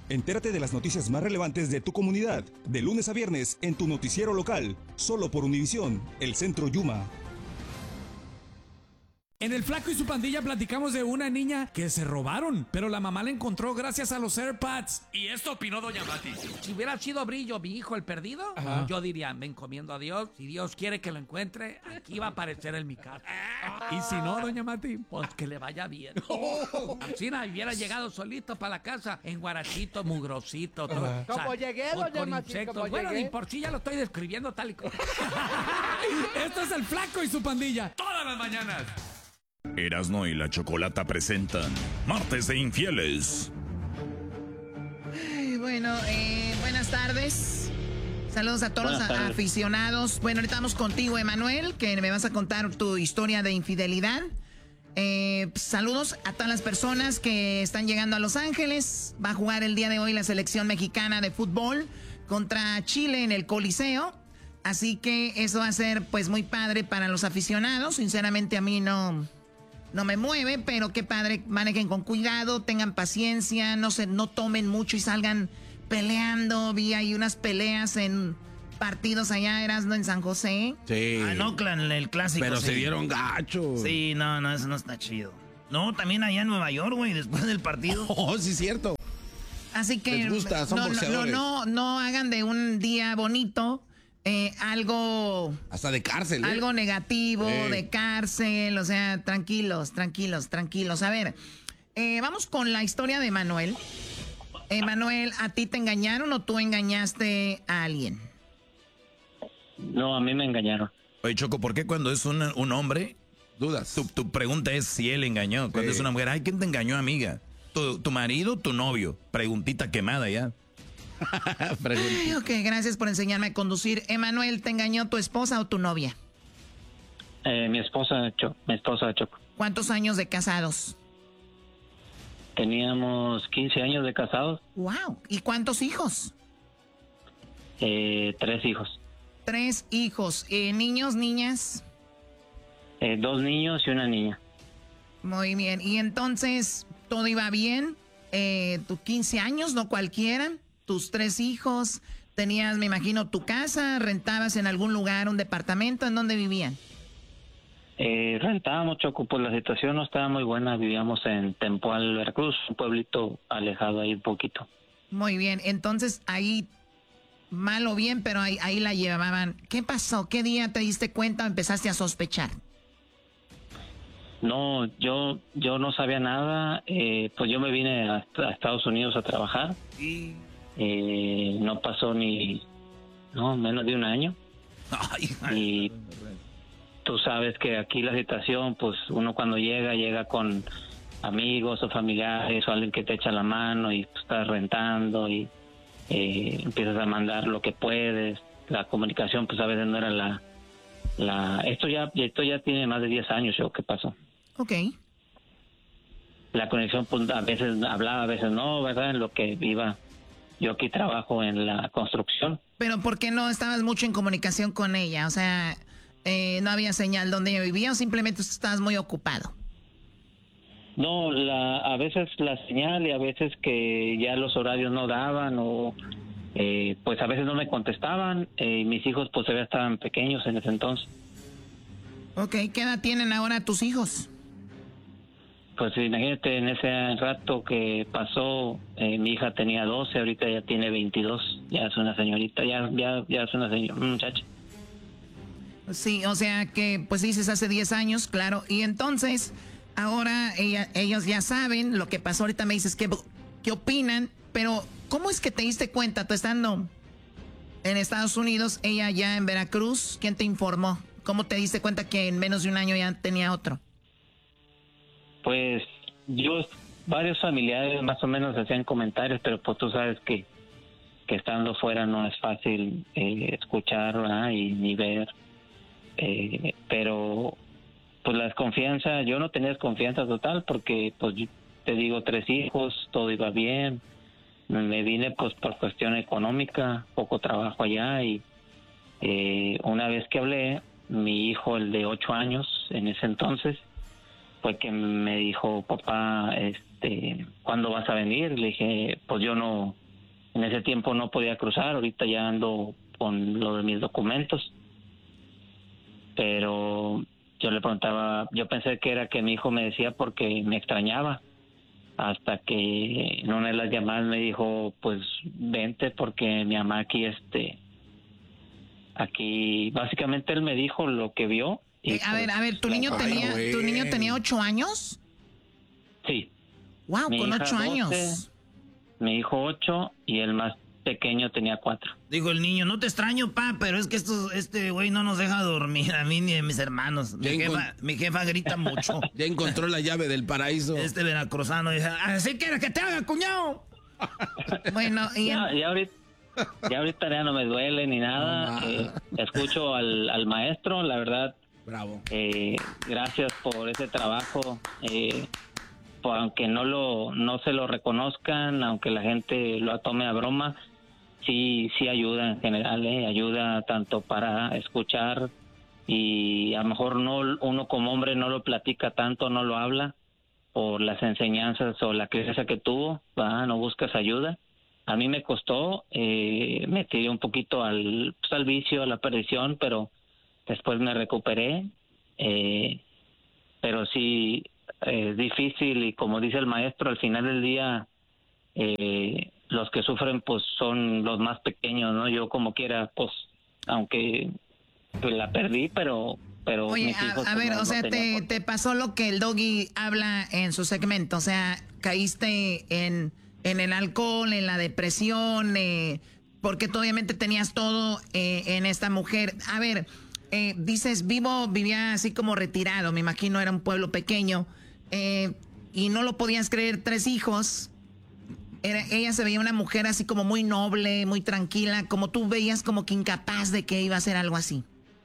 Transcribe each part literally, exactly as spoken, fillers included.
Entérate de las noticias más relevantes de tu comunidad, de lunes a viernes en tu noticiero local, solo por Univisión, el Centro Yuma. En El Flaco y su pandilla platicamos de una niña que se robaron, pero la mamá la encontró gracias a los AirPods. Y esto opinó Doña Mati. Si hubiera sido Brillo, mi hijo, el perdido, Ajá. yo diría, me encomiendo a Dios. Si Dios quiere que lo encuentre, aquí va a aparecer en mi casa. Y si no, Doña Mati, pues que le vaya bien. Oh. Así no hubiera llegado solito para la casa, en guarachito, mugrosito. Todo, uh-huh. Como o sea, llegué, Doña con Mati, insectos. como Bueno, llegué. ni por sí ya lo estoy describiendo tal y como. Esto es El Flaco y su pandilla. Todas las mañanas. Erasmo y la Chocolata presentan Martes de Infieles. Ay, bueno, eh, buenas tardes. Saludos a todos los aficionados. Bueno, ahorita vamos contigo, Emanuel, que me vas a contar tu historia de infidelidad. Eh, saludos a todas las personas que están llegando a Los Ángeles. Va a jugar el día de hoy la selección mexicana de fútbol contra Chile en el Coliseo. Así que eso va a ser pues muy padre para los aficionados. Sinceramente a mí no... No me mueve, pero qué padre, manejen con cuidado, tengan paciencia, no se, no tomen mucho y salgan peleando. Vi ahí unas peleas en partidos allá, Erasmo, en San José. Sí. Ah, no, el clásico. Pero sí. se dieron gachos. Sí, no, no, eso no está chido. No, también allá en Nueva York, güey, después del partido. Oh, sí, cierto. Así que les gusta, son no, boxeadores. No, no, no hagan de un día bonito Eh, algo... Hasta de cárcel, ¿eh? Algo negativo, eh. de cárcel, o sea, tranquilos, tranquilos, tranquilos. A ver, eh, vamos con la historia de Manuel. Emanuel, ¿a ti te engañaron o tú engañaste a alguien? No, a mí me engañaron. Oye, Choco, ¿por qué cuando es un, un hombre, dudas? Tu, tu pregunta es si él engañó. Cuando sí. es una mujer, ay, ¿quién te engañó, amiga? ¿Tu, tu marido o tu novio? Preguntita quemada ya. Ay, ok, gracias por enseñarme a conducir. Emanuel, ¿te engañó tu esposa o tu novia? Eh, mi esposa, Cho, mi esposa Choco. ¿Cuántos años de casados? Teníamos quince años de casados. Wow. ¿Y cuántos hijos? Eh, tres hijos. Tres hijos. Eh, ¿Niños, niñas? Eh, dos niños y una niña. Muy bien. ¿Y entonces todo iba bien? Eh, ¿Tus quince años, no cualquiera? Tus tres hijos, tenías, me imagino, tu casa, rentabas en algún lugar un departamento, ¿en dónde vivían? Eh, rentábamos, Choco, pues la situación no estaba muy buena, vivíamos en Tempoal, Veracruz, un pueblito alejado ahí un poquito. Muy bien, entonces ahí, mal o bien, pero ahí, ahí la llevaban. ¿Qué pasó? ¿Qué día te diste cuenta o empezaste a sospechar? No, yo yo no sabía nada, eh, pues yo me vine a, a Estados Unidos a trabajar. Y... Eh, no pasó ni, no, menos de un año. Ay, y tú sabes que aquí la situación, pues uno cuando llega, llega con amigos o familiares o alguien que te echa la mano y pues, estás rentando y eh, empiezas a mandar lo que puedes. La comunicación, pues a veces no era la, la, esto ya, esto ya tiene más de diez años, yo, ¿qué pasó? Ok. La conexión, pues a veces hablaba, a veces no, ¿verdad? En lo que iba. Yo aquí trabajo en la construcción. Pero ¿por qué no estabas mucho en comunicación con ella? O sea, eh, ¿no había señal donde ella vivía o simplemente estabas muy ocupado? No, la, a veces la señal y a veces que ya los horarios no daban o eh, pues a veces no me contestaban. Eh, mis hijos pues todavía estaban pequeños en ese entonces. Ok, ¿qué edad tienen ahora tus hijos? Pues imagínate, en ese rato que pasó, eh, mi hija tenía doce, ahorita ya tiene veintidós, ya es una señorita, ya ya ya es una señora, muchacha. Sí, o sea que, pues dices hace diez años, claro, y entonces, ahora ella, ellos ya saben lo que pasó, ahorita me dices que, qué opinan, pero ¿cómo es que te diste cuenta, tú estando en Estados Unidos, ella ya en Veracruz, quién te informó? ¿Cómo te diste cuenta que en menos de un año ya tenía otro? Pues yo, varios familiares más o menos hacían comentarios, pero pues tú sabes que, que estando fuera no es fácil eh, escuchar, ¿verdad? Y ni ver. Eh, pero pues la desconfianza, yo no tenía desconfianza total porque pues yo, te digo, tres hijos, todo iba bien. Me vine pues por cuestión económica, poco trabajo allá y eh, una vez que hablé, mi hijo, el de ocho años en ese entonces, fue que me dijo, papá, este, ¿cuándo vas a venir? Le dije, pues yo no, en ese tiempo no podía cruzar, ahorita ya ando con lo de mis documentos. Pero yo le preguntaba, yo pensé que era que mi hijo me decía porque me extrañaba, hasta que en una de las llamadas me dijo, pues vente porque mi mamá aquí, este, aquí, básicamente él me dijo lo que vio. Y Eh, a pues, ver, a ver, ¿tu niño Ay, tenía, güey. tu niño tenía ocho años? Sí. Wow, Mi con hija ocho años. doce, mi hijo ocho y el más pequeño tenía cuatro. Dijo el niño, no te extraño, pa, pero es que estos, este güey no nos deja dormir a mí ni a mis hermanos. Mi Ya jefa, encont- mi jefa grita mucho. Ya encontró la llave del paraíso. Este veracruzano dice, así quieres que te haga, cuñado. Bueno, y Ya, ya ahorita, ya ahorita ya no me duele ni nada. No, eh, escucho al, al maestro, la verdad, Bravo. eh, gracias por ese trabajo. Eh, por- aunque no lo no se lo reconozcan, aunque la gente lo tome a broma, sí sí ayuda en general, eh, ayuda tanto para escuchar, y a lo mejor no uno como hombre no lo platica tanto, no lo habla por las enseñanzas o la crianza que tuvo, ¿va? No buscas ayuda. A mí me costó, eh, me tiré un poquito al, pues, al vicio, a la perdición, pero después me recuperé, eh, pero sí es difícil, y como dice el maestro, al final del día eh, los que sufren pues son los más pequeños, ¿no? Yo como quiera, pues, aunque pues, la perdí, pero... pero oye, mis hijos, a, a pues, ver, no- o no sea, tenían te, por- te pasó lo que el Doggy habla en su segmento, o sea, caíste en, en el alcohol, en la depresión, eh, porque tú obviamente tenías todo eh, en esta mujer. A ver, eh, dices, vivo, vivía así como retirado, me imagino era un pueblo pequeño, eh, y no lo podías creer, tres hijos. Era, ella se veía una mujer así como muy noble, muy tranquila, como tú veías como que incapaz de que iba a hacer algo así.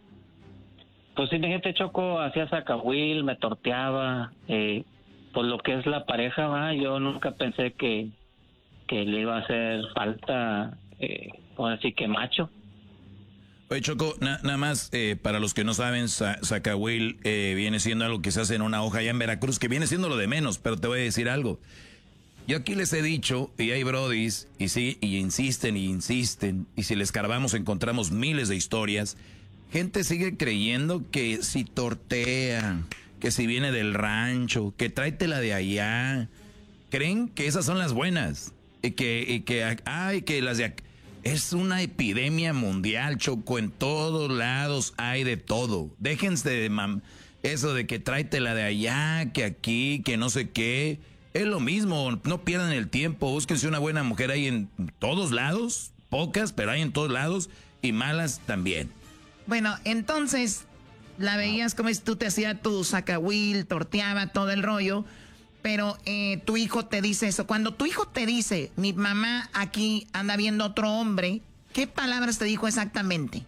Pues sí, mi gente, Choco, hacía sacahuil, me torteaba, eh, pues lo que es la pareja, va, yo nunca pensé que, que le iba a hacer falta, eh, ahora sí que macho. Oye, Choco, na- nada más, eh, para los que no saben, sa- zacahuil eh, viene siendo algo que se hace en una hoja allá en Veracruz, que viene siendo lo de menos, pero te voy a decir algo. Yo aquí les he dicho, y hay brodis, y sí, y insisten y insisten, y si les escarbamos encontramos miles de historias. Gente sigue creyendo que si tortea, que si viene del rancho, que tráetela de allá. Creen que esas son las buenas, y que, y que, ay, que las de acá. Es una epidemia mundial, Choco, en todos lados hay de todo. Déjense de mam eso de que tráetela de allá, que aquí, que no sé qué. Es lo mismo, no pierdan el tiempo, búsquense una buena mujer, hay en todos lados, pocas, pero hay en todos lados, y malas también. Bueno, entonces la veías como es, tú te hacías tu sacahuil, torteaba todo el rollo, pero eh, tu hijo te dice eso. Cuando tu hijo te dice, mi mamá aquí anda viendo otro hombre, ¿qué palabras te dijo exactamente?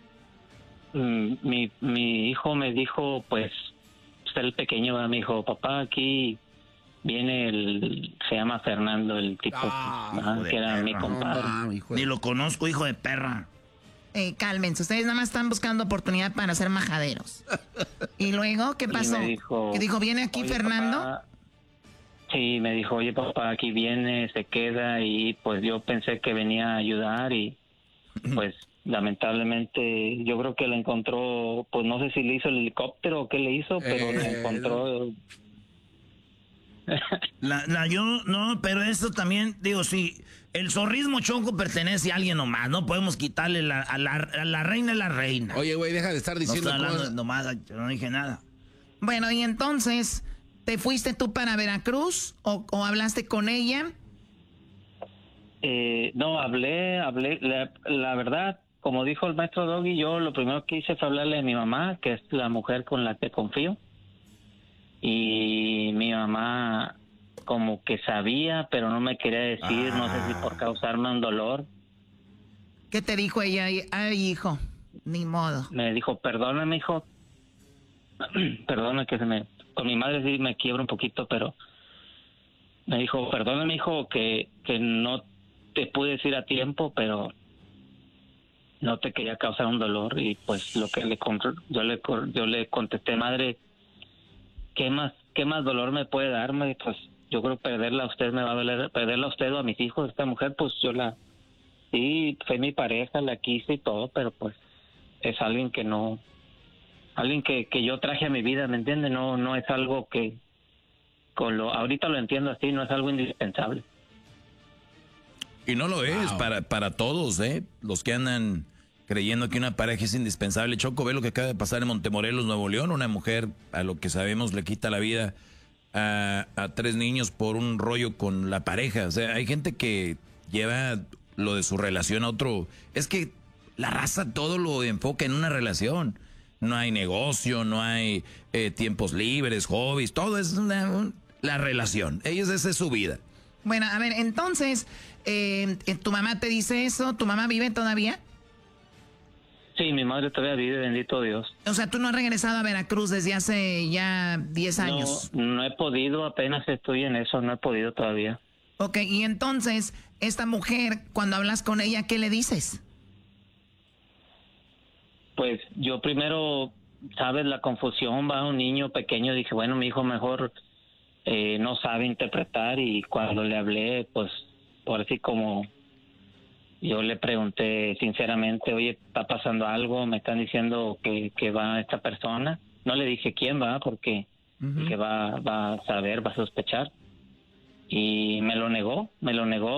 Mm, mi, mi hijo me dijo, pues, pues el pequeño, ¿verdad? Me dijo, papá, aquí viene el, se llama Fernando, el tipo, Ah, pues, hijo ¿verdad? de Que era mi perra. compadre. No, mames, hijo de- Ni lo conozco, hijo de perra. Eh, cálmense, ustedes nada más están buscando oportunidad para ser majaderos. Y luego, ¿qué Y pasó? me dijo, ¿Qué dijo, viene aquí "Oye, Fernando? papá". Sí, me dijo, oye, papá, aquí viene, se queda, y pues yo pensé que venía a ayudar, y pues lamentablemente yo creo que le encontró, pues no sé si le hizo el helicóptero o qué le hizo, pero Eh, le encontró. La, la yo, no, pero esto también, digo, sí, el zorrismo, Choco, pertenece a alguien nomás, no podemos quitarle la, a, la, a la reina es la reina. Oye, güey, deja de estar no diciendo estoy hablando cosas. nomás, yo no dije nada. Bueno, y entonces, ¿te fuiste tú para Veracruz o, o hablaste con ella? Eh, no, hablé, hablé, la, la verdad, como dijo el maestro Doggy, yo lo primero que hice fue hablarle a mi mamá, que es la mujer con la que confío, y mi mamá como que sabía, pero no me quería decir, no sé si por causarme un dolor. ¿Qué te dijo ella? Ay, hijo, ni modo. Me dijo, perdóname, hijo, perdona que se me, con mi madre sí me quiebro un poquito, pero me dijo, perdóname, hijo, que, que no te pude decir a tiempo, pero no te quería causar un dolor. Y pues lo que le con- yo le yo le contesté, madre, ¿qué más ¿qué más dolor me puede darme? Pues yo creo perderla a usted me va a doler, perderla a usted o a mis hijos. Esta mujer, pues yo la, sí, fue mi pareja, la quise y todo, pero pues es alguien que no, alguien que, que yo traje a mi vida, ¿me entiende? No, no es algo que, con lo, ahorita lo entiendo así, no es algo indispensable. Y no lo es, wow. para, para todos, ¿eh? Los que andan creyendo que una pareja es indispensable. Choco, ve lo que acaba de pasar en Montemorelos, Nuevo León. Una mujer, a lo que sabemos, le quita la vida a, a tres niños por un rollo con la pareja. O sea, hay gente que lleva lo de su relación a otro. Es que la raza todo lo enfoca en una relación. No hay negocio, no hay eh, tiempos libres, hobbies, todo es una, un, la relación. Ellos, esa es su vida. Bueno, a ver, entonces, eh, ¿tu mamá te dice eso? ¿Tu mamá vive todavía? Sí, mi madre todavía vive, bendito Dios. O sea, ¿tú no has regresado a Veracruz desde hace ya diez años? No, no he podido, apenas estoy en eso, no he podido todavía. Ok, y entonces, esta mujer, cuando hablas con ella, ¿qué le dices? Pues yo primero, sabes, la confusión, va un niño pequeño, dije, bueno, mi hijo mejor eh, no sabe interpretar, y cuando le hablé, pues, por así como... Yo le pregunté sinceramente, oye, ¿está pasando algo? Me están diciendo que, que va esta persona. No le dije quién va, porque uh-huh. que va, va a saber, va a sospechar. Y me lo negó, me lo negó.